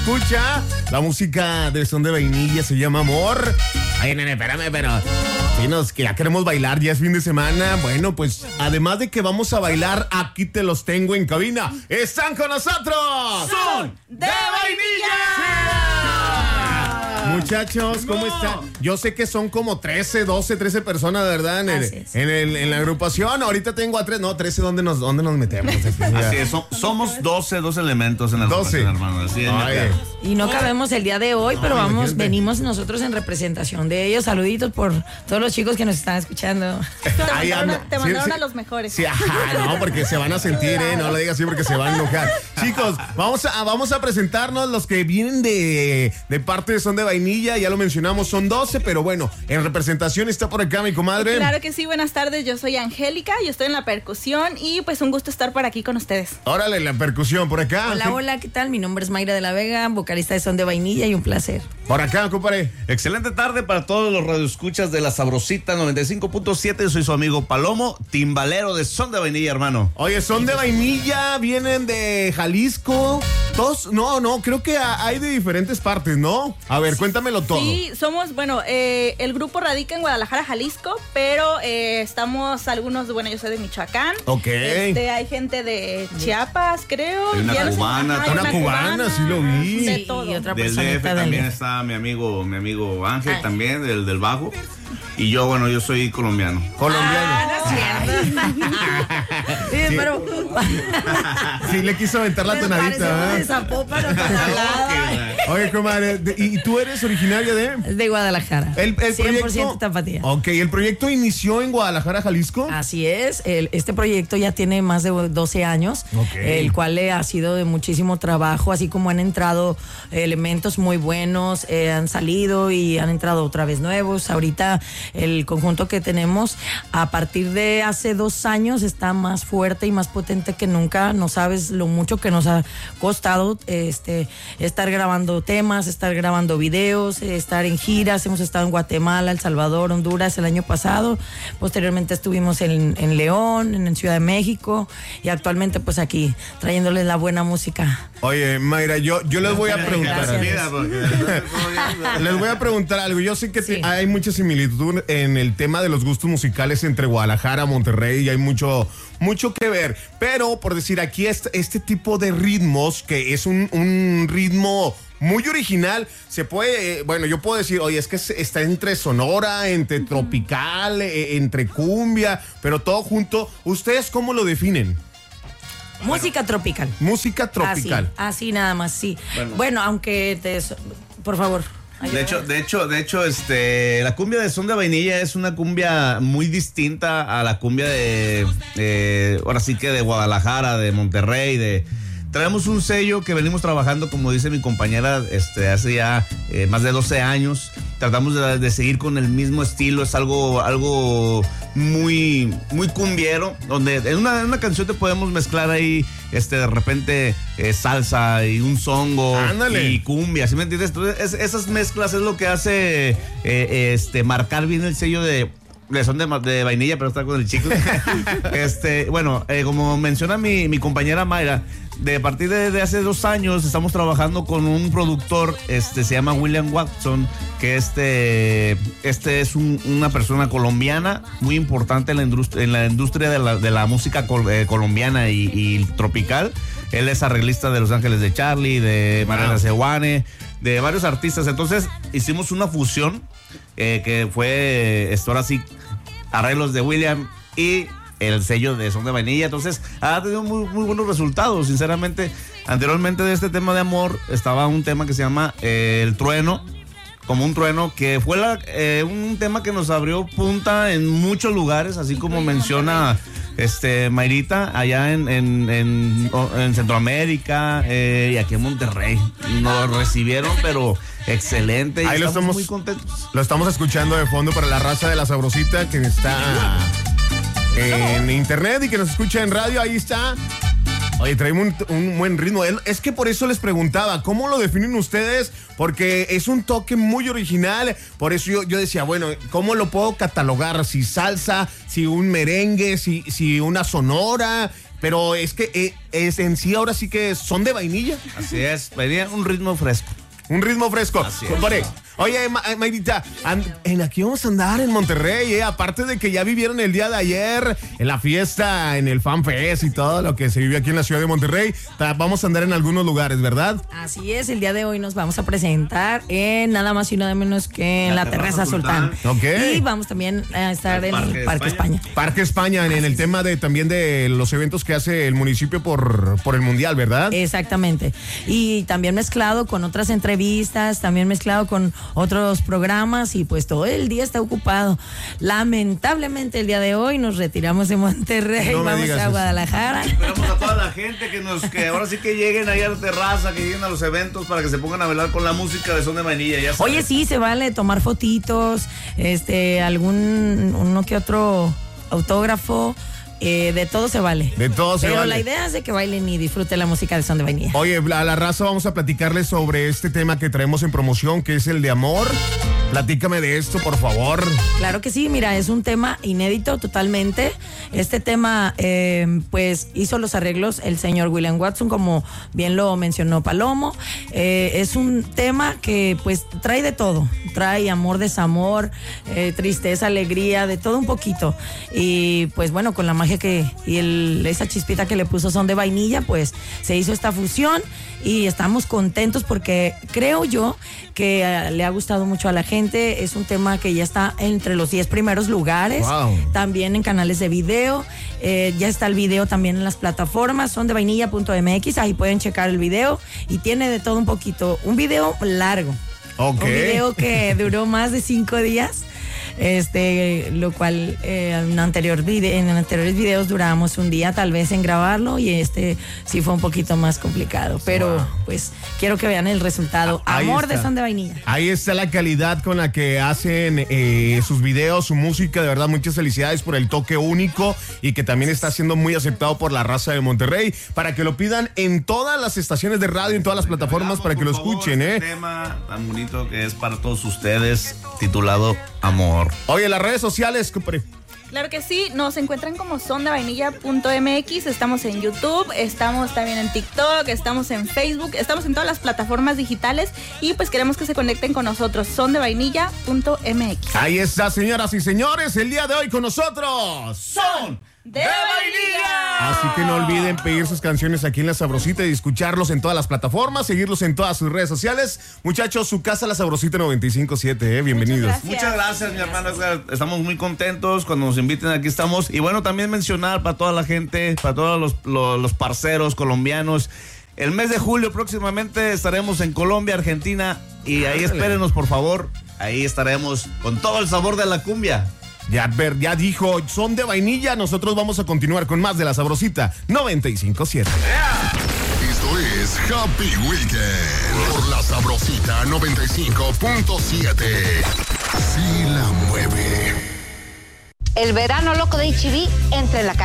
Escucha, la música de Son de Vainilla se llama Amor. Ay, nene, espérame, pero si que ya queremos bailar, ya es fin de semana. Bueno, pues además de que vamos a bailar, aquí te los tengo en cabina. ¡Están con nosotros! ¡Son de Vainilla! Muchachos, ¿cómo están? Yo sé que son como 13 personas, ¿verdad? En la agrupación. Ahorita tengo a 3, no, 13, ¿dónde nos metemos? Así es, somos 12 elementos en la agrupación, hermano. Así es, y no cabemos el día de hoy, pero venimos nosotros en representación de ellos. Saluditos por todos los chicos que nos están escuchando. Te mandaron a los mejores. Sí, no, porque se van a sentir, no lo digas así porque se van a enojar. Chicos, vamos a presentarnos los que vienen de parte de Son de Vainilla. Ya lo mencionamos, son 12, pero bueno, en representación está por acá mi comadre. Claro que sí, buenas tardes, yo soy Angélica, yo estoy en la percusión y pues un gusto estar por aquí con ustedes. Órale, la percusión, por acá. Hola, ¿qué tal? Mi nombre es Mayra de la Vega, vocalista de Son de Vainilla y un placer. Por acá, compadre. Excelente tarde para todos los radioescuchas de La Sabrosita 95.7. Yo soy su amigo Palomo, timbalero de Son de Vainilla, hermano. Oye, Son de Vainilla, vienen de Jalisco. No, creo que hay de diferentes partes, ¿no? A ver, cuéntamelo todo. Sí, somos, el grupo radica en Guadalajara, Jalisco, pero estamos algunos, yo soy de Michoacán. Ok. Hay gente de Chiapas, creo. Hay una cubana. Una cubana, sí lo vi. De todo. Y otra del DF también está mi amigo Ángel, también, del Bajo. Y yo soy colombiano. Sí, pero... Sí, le quiso aventar la tonadita, de Zapopan, Oye, comadre, ¿y tú eres originaria de? De Guadalajara. El 100% tapatía. Ok, ¿el proyecto inició en Guadalajara, Jalisco? Así es, este proyecto ya tiene más de 12 años, el cual ha sido de muchísimo trabajo, así como han entrado elementos muy buenos, han salido y han entrado otra vez nuevos. Ahorita el conjunto que tenemos a partir de hace 2 años está más fuerte y más potente que nunca. No sabes lo mucho que nos ha costado estar grabando temas, estar grabando videos, estar en giras. Hemos estado en Guatemala, El Salvador, Honduras el año pasado. Posteriormente estuvimos en León, en Ciudad de México y actualmente pues aquí trayéndoles la buena música. Oye, Mayra, yo les voy a preguntar. Les voy a preguntar algo. Yo sé que hay mucha similitud en el tema de los gustos musicales entre Guadalajara, Monterrey, y hay mucho que ver. Pero, por decir, aquí este tipo de ritmos, que es un ritmo muy original, se puede, yo puedo decir, oye, es que está entre sonora, entre tropical, entre cumbia, pero todo junto. ¿Ustedes cómo lo definen? Música tropical. Música tropical. Así nada más, sí. Bueno, aunque por favor. De hecho, la cumbia de Son de Vainilla es una cumbia muy distinta a la cumbia ahora sí que de Guadalajara, de Monterrey, traemos un sello que venimos trabajando, como dice mi compañera, hace ya más de 12 años. Tratamos de seguir con el mismo estilo, es algo muy, muy cumbiero, donde en una canción te podemos mezclar ahí, de repente salsa y un songo. ¡Ándale! Y cumbia, ¿sí me entiendes? Entonces, esas mezclas es lo que hace marcar bien el sello de Son de Vainilla, pero está con el chico. Como menciona mi compañera Mayra, de partir de hace 2 años estamos trabajando con un productor, se llama William Watson, que es una persona colombiana muy importante en la industria de la música colombiana y tropical. Él es arreglista de Los Ángeles de Charlie, de Mariana Sewane, de varios artistas. Entonces hicimos una fusión que fue ahora sí arreglos de William y el sello de Son de Vainilla. Entonces ha tenido muy, muy buenos resultados, sinceramente. Anteriormente de este tema de amor estaba un tema que se llama El Trueno, como un trueno, que fue un tema que nos abrió punta en muchos lugares, así como menciona Mayrita, allá en Centroamérica y aquí en Monterrey. Nos recibieron, pero excelente. Ahí estamos muy contentos. Lo estamos escuchando de fondo para la raza de La Sabrosita que está en internet y que nos escucha en radio. Ahí está. Oye, traemos un buen ritmo. Es que por eso les preguntaba, ¿cómo lo definen ustedes? Porque es un toque muy original. Por eso yo decía, bueno, ¿cómo lo puedo catalogar? Si salsa, si un merengue, si una sonora. pero es que es en sí ahora sí que son de vainilla. Así es, venía un ritmo fresco. Un ritmo fresco. Así es. Oye, Mayrita, aquí vamos a andar en Monterrey, aparte de que ya vivieron el día de ayer en la fiesta, en el Fan Fest y todo lo que se vivió aquí en la ciudad de Monterrey, vamos a andar en algunos lugares, ¿verdad? Así es, el día de hoy nos vamos a presentar en nada más y nada menos que en la Terraza Sultán. Ok. Y vamos también a estar en el Parque España. Parque España, en el tema también de los eventos que hace el municipio por el Mundial, ¿verdad? Exactamente. Y también mezclado con otras entrevistas, también mezclado con otros programas y pues todo el día está ocupado. Lamentablemente el día de hoy nos retiramos de Monterrey, vamos a Guadalajara. Esperamos a toda la gente que ahora sí que lleguen ahí a la terraza, que lleguen a los eventos para que se pongan a bailar con la música de Son de Vainilla. Ya sabes. Oye, sí, se vale tomar fotitos, uno que otro autógrafo. De todo se vale. De todo se vale. Pero la idea es de que bailen y disfruten la música de Son de Vainilla. Oye, a la raza vamos a platicarles sobre este tema que traemos en promoción, que es el de amor. Platícame de esto, por favor. Claro que sí, mira, es un tema inédito totalmente. Este tema, pues, hizo los arreglos el señor William Watson, como bien lo mencionó Palomo. Es un tema que, pues, trae de todo. Trae amor, desamor, tristeza, alegría, de todo un poquito. Y, pues, bueno, con la magia esa chispita que le puso Son de Vainilla, pues, se hizo esta fusión y estamos contentos porque creo yo que le ha gustado mucho a la gente. Es un tema que ya está entre los 10 primeros lugares. Wow. También en canales de video. Ya está el video también en las plataformas sondevainilla.mx. Ahí pueden checar el video y tiene de todo un poquito. Un video largo. Okay. Un video que duró más de 5 días. Lo cual en anteriores videos durábamos un día tal vez en grabarlo y sí fue un poquito más complicado, pero pues quiero que vean el resultado. Amor de Son de Vainilla. Ahí está la calidad con la que hacen sus videos, su música, de verdad muchas felicidades por el toque único y que también está siendo muy aceptado por la raza de Monterrey, para que lo pidan en todas las estaciones de radio, en todas las plataformas para que lo escuchen. Un tema tan bonito que es para todos ustedes, titulado Amor. Oye, las redes sociales, compadre. Claro que sí, nos encuentran como sondevainilla.mx, estamos en YouTube, estamos también en TikTok, estamos en Facebook, estamos en todas las plataformas digitales y pues queremos que se conecten con nosotros, sondevainilla.mx. Ahí está, señoras y señores, el día de hoy con nosotros, Son de Vainilla. Así que no olviden pedir sus canciones aquí en La Sabrosita y escucharlos en todas las plataformas, seguirlos en todas sus redes sociales. Muchachos, su casa La Sabrosita 95.7, bienvenidos. Muchas gracias, mi hermano. Estamos muy contentos cuando nos inviten, aquí estamos. Y bueno, también mencionar para toda la gente, para todos los parceros colombianos, el mes de julio próximamente estaremos en Colombia, Argentina, y ahí espérenos, por favor. Ahí estaremos con todo el sabor de la cumbia. Ya dijo Son de Vainilla. Nosotros vamos a continuar con más de La Sabrosita 95.7. Esto es Happy Weekend por La Sabrosita 95.7. Sí la mueve. El verano loco de HB entre la